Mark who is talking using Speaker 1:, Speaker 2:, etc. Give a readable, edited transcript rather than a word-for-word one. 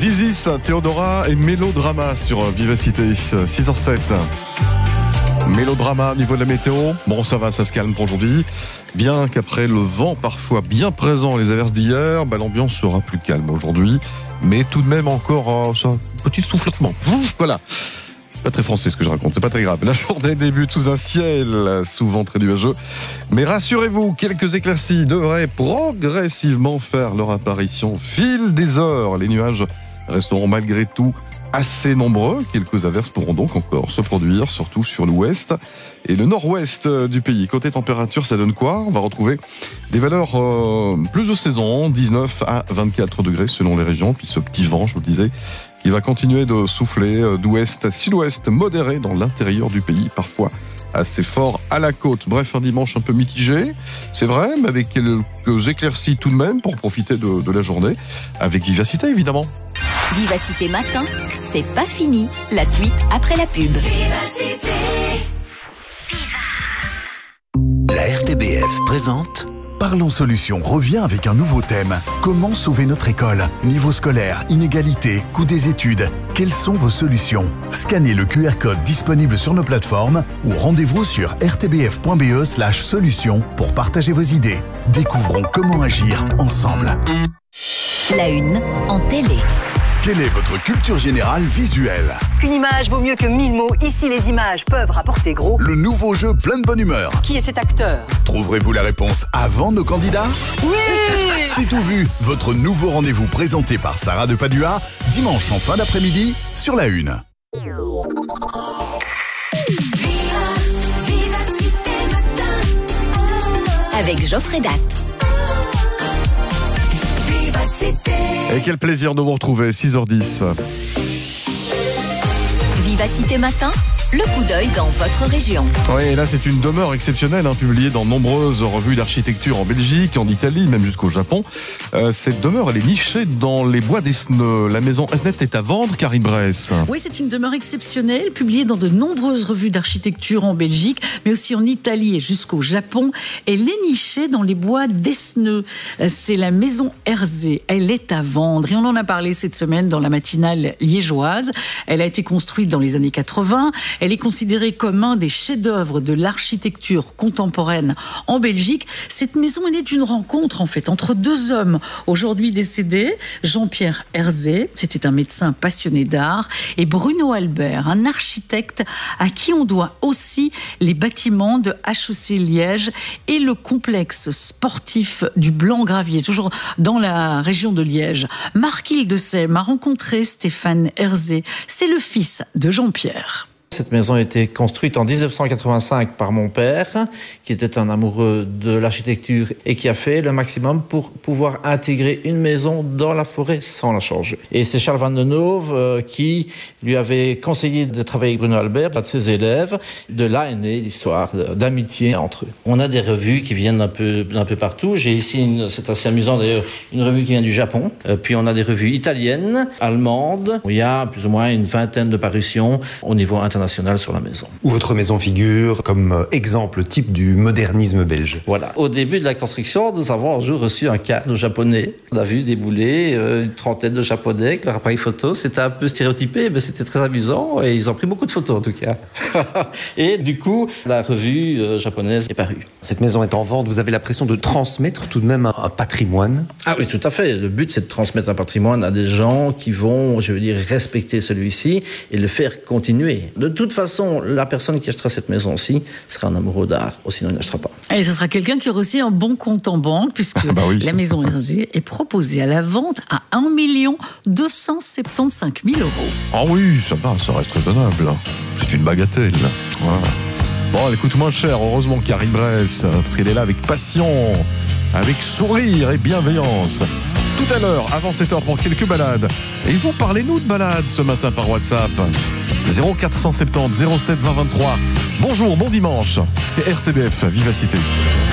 Speaker 1: Dizis, Théodora et Mélodrama sur Vivacité, 6h07. Mélodrama, niveau de la météo, bon ça va, ça se calme pour aujourd'hui. Bien qu'après le vent parfois bien présent, les averses d'hier, l'ambiance sera plus calme aujourd'hui. Mais tout de même encore un petit souffletement. Voilà. Pas très français ce que je raconte, c'est pas très grave. La journée débute sous un ciel souvent très nuageux. Mais rassurez-vous, quelques éclaircies devraient progressivement faire leur apparition au fil des heures. Les nuages resteront malgré tout assez nombreux. Quelques averses pourront donc encore se produire, surtout sur l'ouest et le nord-ouest du pays. Côté température, ça donne quoi ? On va retrouver des valeurs plus de saison, 19 à 24 degrés selon les régions. Puis ce petit vent, je vous le disais, qui va continuer de souffler d'ouest à sud-ouest, modéré dans l'intérieur du pays, parfois assez fort à la côte. Bref, un dimanche un peu mitigé, c'est vrai, mais avec quelques éclaircies tout de même pour profiter de la journée, avec vivacité évidemment.
Speaker 2: Vivacité matin, c'est pas fini. La suite après la pub.
Speaker 3: Vivacité. La RTBF présente
Speaker 4: Parlons Solutions revient avec un nouveau thème. Comment sauver notre école ? Niveau scolaire, inégalité, coût des études. Quelles sont vos solutions ? Scannez le QR code disponible sur nos plateformes ou rendez-vous sur rtbf.be/solutions pour partager vos idées. Découvrons comment agir ensemble.
Speaker 2: La une en télé.
Speaker 4: Quelle est votre culture générale visuelle ?
Speaker 5: Une image vaut mieux que 1000 mots. Ici, les images peuvent rapporter gros.
Speaker 4: Le nouveau jeu plein de bonne humeur.
Speaker 5: Qui est cet acteur ?
Speaker 4: Trouverez-vous la réponse avant nos candidats ?
Speaker 5: Oui !
Speaker 4: C'est tout vu, votre nouveau rendez-vous présenté par Sarah de Padua, dimanche en fin d'après-midi, sur la Une.
Speaker 2: Avec Geoffrey Datt.
Speaker 1: Et quel plaisir de vous retrouver, 6h10.
Speaker 2: Vivacité matin, le coup d'œil dans votre région.
Speaker 1: Oui, là c'est une demeure exceptionnelle, publiée dans de nombreuses revues d'architecture en Belgique, en Italie, même jusqu'au Japon. Cette demeure, elle est nichée dans les bois d'Esneux. La maison Esnet est à vendre, Karine Bress.
Speaker 6: Oui, c'est une demeure exceptionnelle, publiée dans de nombreuses revues d'architecture en Belgique, mais aussi en Italie et jusqu'au Japon. Elle est nichée dans les bois d'Esneux. C'est la maison Herzé. Elle est à vendre et on en a parlé cette semaine dans la matinale liégeoise. Elle a été construite dans les années 80. Elle est considérée comme un des chefs-d'œuvre de l'architecture contemporaine en Belgique. Cette maison est née d'une rencontre, en fait, entre deux hommes aujourd'hui décédés. Jean-Pierre Herzé, c'était un médecin passionné d'art, et Bruno Albert, un architecte à qui on doit aussi les bâtiments de HEC Liège et le complexe sportif du Blanc-Gravier, toujours dans la région de Liège. Marc Hildesheim a rencontré Stéphane Herzé. C'est le fils de Jean-Pierre.
Speaker 7: Cette maison a été construite en 1985 par mon père, qui était un amoureux de l'architecture et qui a fait le maximum pour pouvoir intégrer une maison dans la forêt sans la changer. Et c'est Charles Van den Hove qui lui avait conseillé de travailler avec Bruno Albert, un de ses élèves. De là est née l'histoire d'amitié entre eux. On a des revues qui viennent d'un peu partout. J'ai ici, c'est assez amusant d'ailleurs, une revue qui vient du Japon. Puis on a des revues italiennes, allemandes. Il y a plus ou moins une vingtaine de parutions au niveau international sur la maison.
Speaker 8: Où votre maison figure comme exemple type du modernisme belge.
Speaker 7: Voilà. Au début de la construction, nous avons un jour reçu un quart de japonais. On a vu débouler une trentaine de japonais avec leur appareil photo. C'était un peu stéréotypé, mais c'était très amusant et ils ont pris beaucoup de photos en tout cas. Et du coup, la revue japonaise est parue.
Speaker 8: Cette maison est en vente. Vous avez l'impression de transmettre tout de même un patrimoine ?
Speaker 7: Ah oui, tout à fait. Le but, c'est de transmettre un patrimoine à des gens qui vont, respecter celui-ci et le faire continuer. De toute façon, la personne qui achètera cette maison-ci sera un amoureux d'art, ou sinon il n'achètera pas.
Speaker 6: Et ce sera quelqu'un qui aura aussi un bon compte en banque, puisque oui. La maison Herzé est proposée à la vente à 1 275 000 €.
Speaker 1: Ah oui, ça va, ça reste raisonnable. C'est une bagatelle. Voilà. Bon, elle coûte moins cher, heureusement, Karine Bress, parce qu'elle est là avec passion, avec sourire et bienveillance. Tout à l'heure, avant 7h, pour quelques balades. Et vous, parlez-nous de balades ce matin par WhatsApp. 0470 07 20 23. Bonjour, bon dimanche. C'est RTBF, Vivacité.